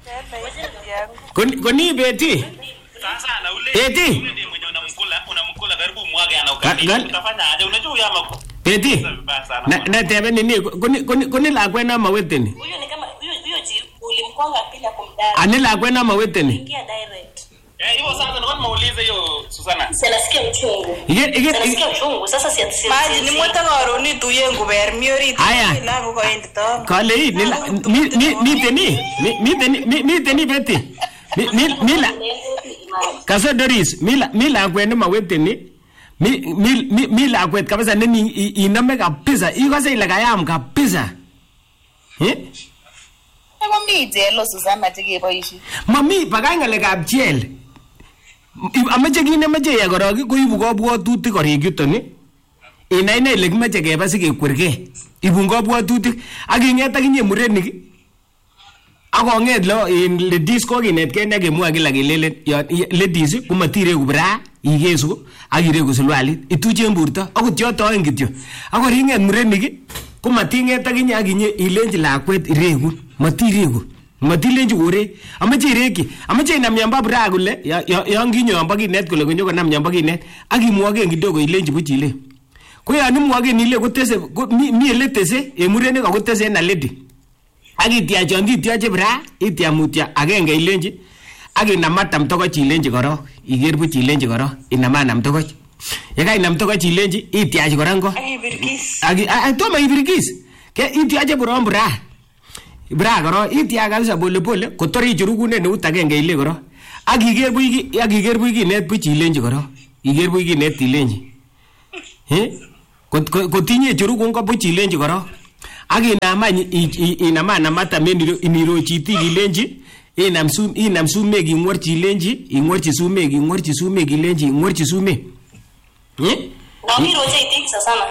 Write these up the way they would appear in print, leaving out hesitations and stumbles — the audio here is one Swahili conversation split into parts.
Koni beti. Sasa na ule. Beti. Ule mwenye unamkula karibu mwage anaukabili. Utafanya aje? Unajua yama. Beti. Na tebe nini? Koni la kwenda maweteni. Huyo ni kama huyo ulimkonga bila kumdai. Ani la kwenda maweteni. Ingia direct. Hiyo sasa ndio muulize hiyo Susana. Nasikia uchungu. Nasikia uchungu. Sasa si maji ni mwata ngoro ni tuye nguber miori. Aya. Na ko ende to. Kale ni teni beti. Mila. Kaso Doris, mila kwenda maweteni. Mila kwet kabisa nini iname kabisa. Iko sasa ile kayam kabisa. Ako mi jelo Susana chekeboisie. Mami bakany ngalekab jel. Amache kine mache ya korok koibu kabwatutik korik yuton inai ne ile kimache keba sikekwerge ibun kabwatutik ak inget akinye murenik akonget lo in ladies ko kinetkei ne kemwa kila kelelen ladies komatire kubra igesu ak iregu sulwalit ituche burto akot yoto oeng kityo akor inget murenik komatinget akinye akinye ilenji lakwet iregu matiregu matilenji kore amache ireki amache inam yamba bra kule yon kinyo yamba kinet kule konyo konam yamba kinet akimwogen kidogo ilenji buchile ko yan imwogen ile kotese mi ele tese emurenik akotese na lady akitia chondi tiache bra itia mutya agenge ilenji akinamatam tokoch ilenji korok iger buch ilenji korok inamanam tokoch yeka inam tokoch ilenji itiach korango toma ibirkis ke itiache buron bra koro itia kabisa pole pole kotor ichurukune neut agenge ile koro akiger buiki net buch ilenji koro iger buiki net ilenji kotinye churukun ko buch ilenji koro akinamana mata meniro chiti ilenji inam sumek ingorchi ilenji ingorchi sumek ilenji ingorchi sumek na mimi roje itikisa sana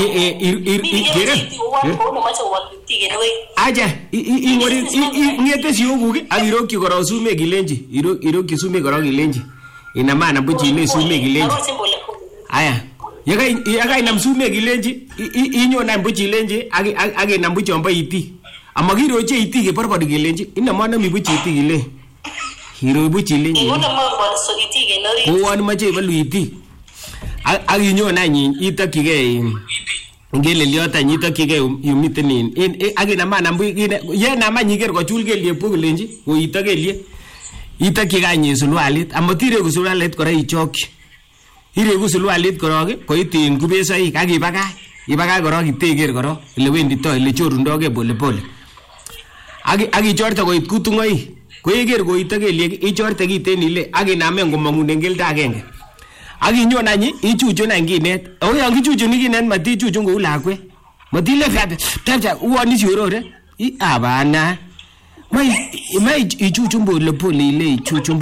aja ngete siyoguki akirokchi koro sumek ilenji irokchi sumek koro ilenji inamana buchi ile sumek ilenji aya yaka inam sumek ilenji inyona buchi ilenji akinam buchi ombo iti amakiroche iti keporpori ilenji inamana mi buchi iti ile hiro buchi ilenji kowani mache ibalu iti akinyon anyin itokyigei ngele liota nyitokyigei yumiten akinamana yenam anyiker kochul kelyek pokolenji koito kelyek itokyigei anyin sulwalit amatiregu sulwalit kora ichokyi iregu sulwalit korok koitin kubesoik akibakach korok iteker korok ile wendito ile chorundogei polepole akichorte koit kutungoik koyeker koito kelyek ichorte kiten ile akinamen komong'unen keldo agenge akinyon anyi ichuchun any kinet ako yon kichuchuni kinet matichuchun kou lakwet matile fyapya uwoni siorore abana mai ichuchun polepole ile ichuchun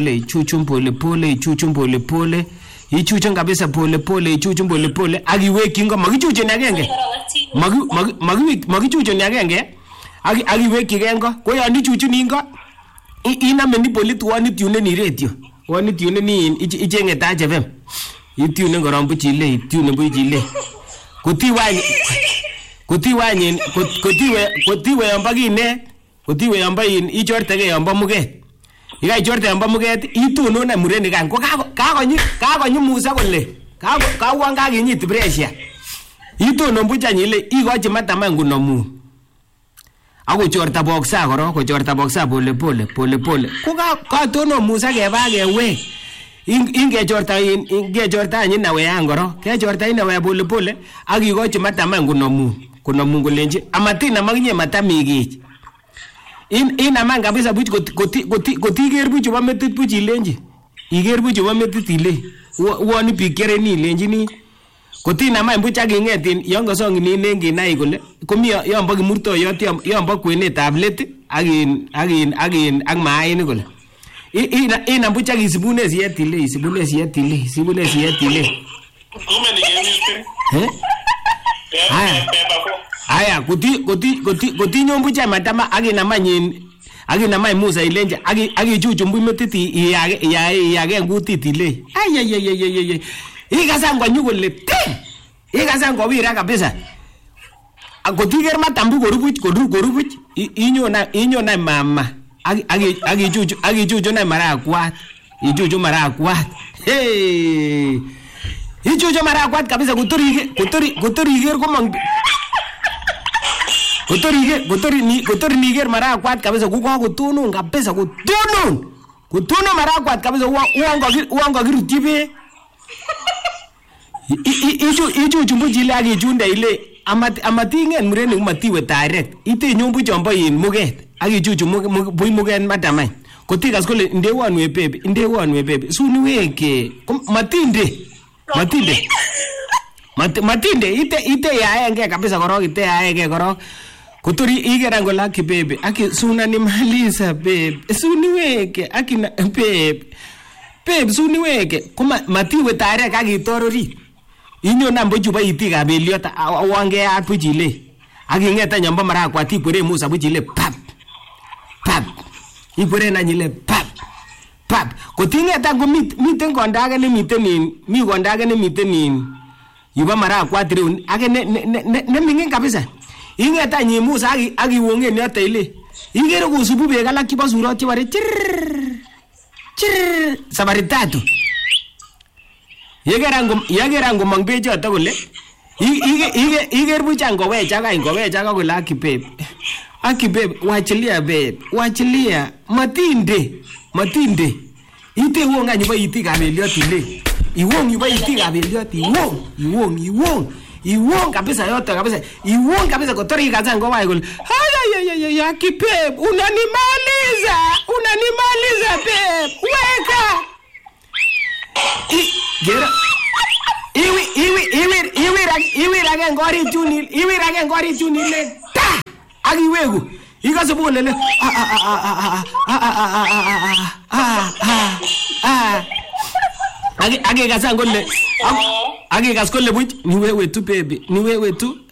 polepole ichuchun kabisa polepole ichuchun polepole akiwekyi ngo makichuchuni agenge makichuchuni agenge akiwekyigei ngo ko yon ichuchuni ngo iname ni polit woni tunen iretio woni tunen ichenge tache fem itunen koron buchile itunen buchile kotiwe yombo kinet kotiwe yombo ichortege yombo muget ikaichorte yombo muget itunon murenik kan ko kakonyi Musa kole kawon kakinyit pressure itunon buchany ile ikochi mataman kunomun akochorta boksa koro kochorta boksa polepole ko katono Musa keba kewe ingechorta anyi nawe angoro kechorta inawe polepole akikochi mataman kunomun kolenji amatina makinye matamikich inaman kabisa buch kotiker buch chebo metit buch ilenji iker buch chebo metit ile uwoni biik kereni ilenjini kotinamany buch aking'etin yon kosongini nenginai kole komi yombo kimurtoyot yombo kwenetab let ak maainik kole inam buch akisibune siyet ile aya kotinyon buch matama akinamany Musa ilenji akichuchun buch metit iyage ngutit ile ay ikasan konyu kole ikasan kowira kabisa kotiker matambu korubuch inyona mama Agichuchu na marakwat. Ichuchu marakwat. Hey. Ichuchu marakwat kabisa kutoriger komang. Kutori niger marakwat kabisa kutunun kabisa kutunun marakwat kabisa uongo kirutyi beek. Ichuchu mbuchile akichunde ile amatingen murenik matiwe direct itenyu mbuchombo yin muget akichuchu muget madamany kotikas kole ndewonwe bebe suniweke matinde ite yaenge kabisa korok kutori igeran kole aki bebe aki sunanimaliza bebe suniweke akina bebe suniweke kuma matiwe direct akitorori inyo nambo chupa itikab beliot awange at buchile akingeta nyombo marakwat ikwere musa buchile pap ikwere nanyile pap kotingeta miten kondage nemiten yuba marakwat reun ake ne mingin kabisa ingeta nyi musa akiwongen yote ile igere kusubu beek alak chebo surot chebare chir sabari tatu Yagera ngomang becho to kole iger bucha ngowechaka kole aki babe wachilia matinde ite wonga nyiba itikab beliot ile iwong yuba itikab beliot iwong kabisa yote kabisa iwong kabisa kotori kaza ngowai kole ay aki babe unanimaliza babe weka Gera iwirage ngori chunile ta akiwegu ikase bukolele akikasa ngole akikas kole buch niwewe tu baby niwewe tu